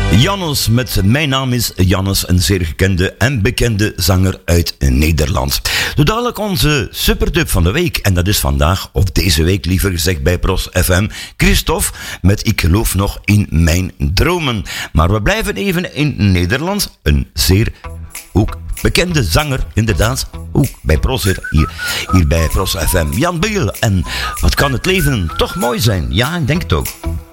Jannes met Mijn naam is Jannes, een zeer gekende en bekende zanger uit Nederland. Zo dadelijk onze superdub van de week. En dat is vandaag, of deze week liever gezegd bij Pros FM, Christophe met Ik geloof nog in mijn dromen. Maar we blijven even in Nederland. Een zeer ook bekende zanger, inderdaad. Ook bij Pros hier bij Pros FM. Jan Biel. En wat kan het leven toch mooi zijn? Ja, ik denk het ook.